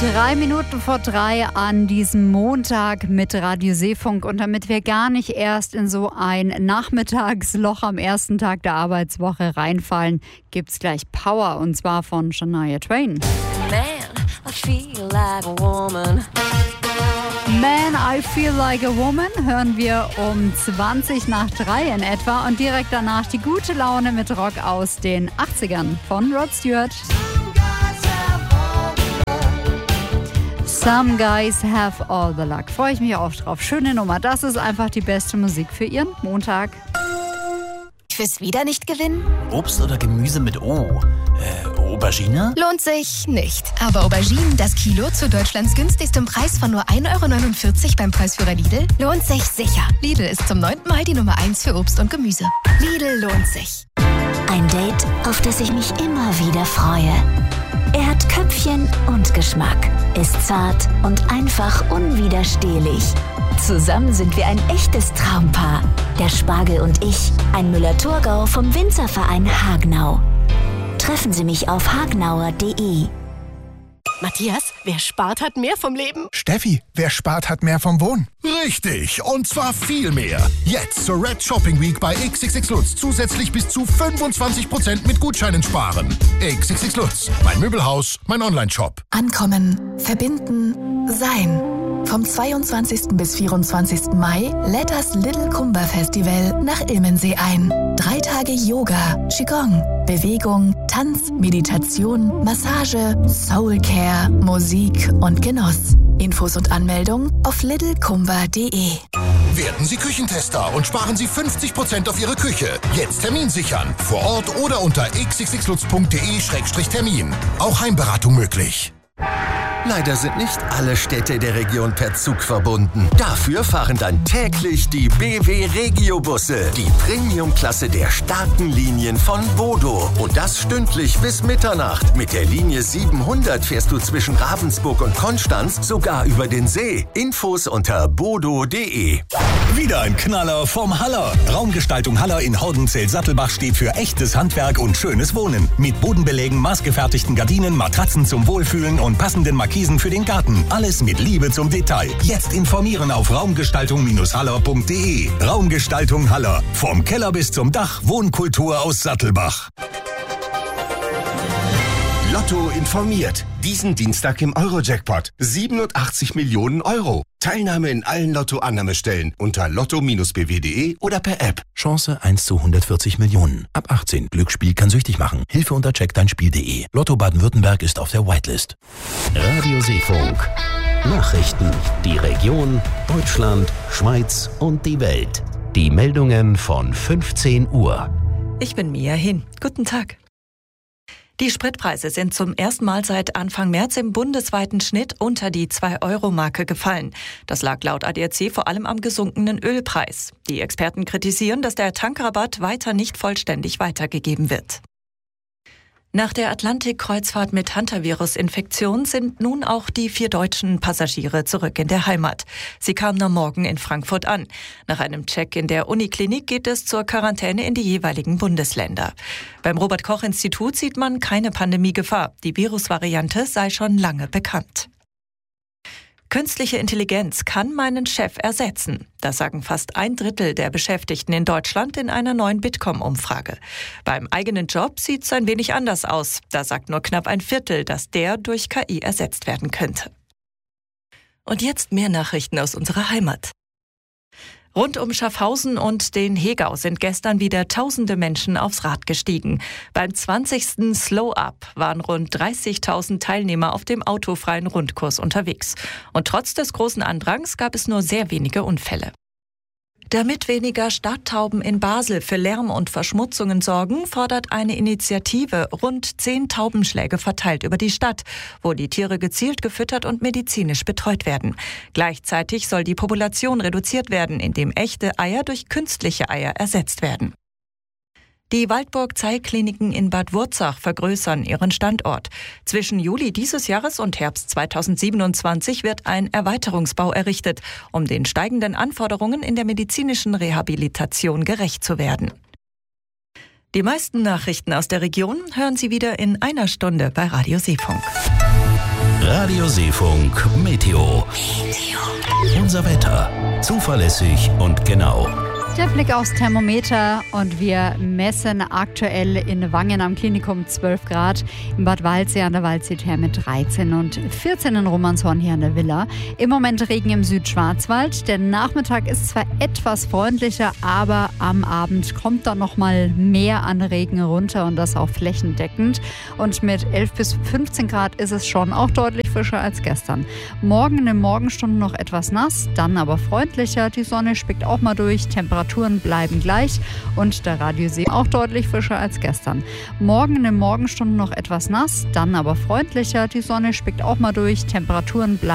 3:03 an diesem Montag mit Radio Seefunk. Und damit wir gar nicht erst in so ein Nachmittagsloch am ersten Tag der Arbeitswoche reinfallen, gibt's gleich Power, und zwar von Shania Twain. Man, I feel like a woman. Man, I Feel Like a Woman hören wir um 3:20 in etwa. Und direkt danach die gute Laune mit Rock aus den 80ern von Rod Stewart. Some Guys Have All the Luck. Freue ich mich auch drauf. Schöne Nummer. Das ist einfach die beste Musik für Ihren Montag. Fürs wieder nicht gewinnen? Obst oder Gemüse mit O? Aubergine? Lohnt sich nicht. Aber Auberginen, das Kilo zu Deutschlands günstigstem Preis von nur 1,49 € beim Preisführer Lidl, lohnt sich sicher. Lidl ist zum 9. Mal die Nummer 1 für Obst und Gemüse. Lidl lohnt sich. Ein Date, auf das ich mich immer wieder freue. Er hat Köpfchen und Geschmack, ist zart und einfach unwiderstehlich. Zusammen sind wir ein echtes Traumpaar. Der Spargel und ich, ein Müller-Thurgau vom Winzerverein Hagenau. Treffen Sie mich auf hagnauer.de. Matthias, wer spart, hat mehr vom Leben. Steffi, wer spart, hat mehr vom Wohnen. Richtig, und zwar viel mehr. Jetzt zur Red Shopping Week bei XXX Lutz zusätzlich bis zu 25% mit Gutscheinen sparen. XXX Lutz, mein Möbelhaus, mein Online-Shop. Ankommen, verbinden, sein. Vom 22. bis 24. Mai lädt das Little Kumba Festival nach Ilmensee ein. 3 Tage Yoga, Qigong, Bewegung, Tanz, Meditation, Massage, Soulcare, Musik und Genuss. Infos und Anmeldung auf littlekumba.de. Werden Sie Küchentester und sparen Sie 50% auf Ihre Küche. Jetzt Termin sichern. Vor Ort oder unter xxxlutz.de/termin. Auch Heimberatung möglich. Leider sind nicht alle Städte der Region per Zug verbunden. Dafür fahren dann täglich die BW Regio-Busse, die Premium-Klasse der starken Linien von Bodo. Und das stündlich bis Mitternacht. Mit der Linie 700 fährst du zwischen Ravensburg und Konstanz sogar über den See. Infos unter bodo.de. Wieder ein Knaller vom Haller. Raumgestaltung Haller in Hordenzell-Sattelbach steht für echtes Handwerk und schönes Wohnen. Mit Bodenbelägen, maßgefertigten Gardinen, Matratzen zum Wohlfühlen und passenden Markisen für den Garten. Alles mit Liebe zum Detail. Jetzt informieren auf raumgestaltung-haller.de. Raumgestaltung Haller. Vom Keller bis zum Dach. Wohnkultur aus Sattelbach. Lotto informiert. Diesen Dienstag im Euro-Jackpot. 87 Millionen Euro. Teilnahme in allen Lotto-Annahmestellen unter lotto-bw.de oder per App. Chance 1 zu 140 Millionen. Ab 18. Glücksspiel kann süchtig machen. Hilfe unter checkdeinspiel.de. Lotto Baden-Württemberg ist auf der Whitelist. Radio Seefunk. Nachrichten. Die Region, Deutschland, Schweiz und die Welt. Die Meldungen von 15 Uhr. Ich bin Mia Hin. Guten Tag. Die Spritpreise sind zum ersten Mal seit Anfang März im bundesweiten Schnitt unter die 2-Euro-Marke gefallen. Das lag laut ADAC vor allem am gesunkenen Ölpreis. Die Experten kritisieren, dass der Tankrabatt weiter nicht vollständig weitergegeben wird. Nach der Atlantik-Kreuzfahrt mit Hantavirus-Infektion sind nun auch die 4 deutschen Passagiere zurück in der Heimat. Sie kamen am Morgen in Frankfurt an. Nach einem Check in der Uniklinik geht es zur Quarantäne in die jeweiligen Bundesländer. Beim Robert-Koch-Institut sieht man keine Pandemiegefahr. Die Virusvariante sei schon lange bekannt. Künstliche Intelligenz kann meinen Chef ersetzen. Das sagen fast 1/3 der Beschäftigten in Deutschland in einer neuen Bitkom-Umfrage. Beim eigenen Job sieht es ein wenig anders aus. Da sagt nur knapp 1/4, dass der durch KI ersetzt werden könnte. Und jetzt mehr Nachrichten aus unserer Heimat. Rund um Schaffhausen und den Hegau sind gestern wieder tausende Menschen aufs Rad gestiegen. Beim 20. Slow Up waren rund 30.000 Teilnehmer auf dem autofreien Rundkurs unterwegs. Und trotz des großen Andrangs gab es nur sehr wenige Unfälle. Damit weniger Stadttauben in Basel für Lärm und Verschmutzungen sorgen, fordert eine Initiative rund 10 Taubenschläge verteilt über die Stadt, wo die Tiere gezielt gefüttert und medizinisch betreut werden. Gleichzeitig soll die Population reduziert werden, indem echte Eier durch künstliche Eier ersetzt werden. Die Waldburg-Zeil-Kliniken in Bad Wurzach vergrößern ihren Standort. Zwischen Juli dieses Jahres und Herbst 2027 wird ein Erweiterungsbau errichtet, um den steigenden Anforderungen in der medizinischen Rehabilitation gerecht zu werden. Die meisten Nachrichten aus der Region hören Sie wieder in einer Stunde bei Radio Seefunk. Radio Seefunk Meteo. Unser Wetter. Zuverlässig und genau. Der Blick aufs Thermometer und wir messen aktuell in Wangen am Klinikum 12 Grad, in Bad Waldsee an der Waldseetherme 13 und 14 in Romanshorn hier an der Villa. Im Moment Regen im Südschwarzwald. Der Nachmittag ist zwar etwas freundlicher, aber am Abend kommt dann noch mal mehr an Regen runter und das auch flächendeckend. Und mit 11 bis 15 Grad ist es schon auch deutlich frischer als gestern. Morgen in den Morgenstunden noch etwas nass, dann aber freundlicher. Die Sonne spickt auch mal durch, Temperaturen bleiben gleich und der Radiosee auch deutlich frischer als gestern. Morgen in den Morgenstunden noch etwas nass, dann aber freundlicher. Die Sonne spickt auch mal durch, Temperaturen bleiben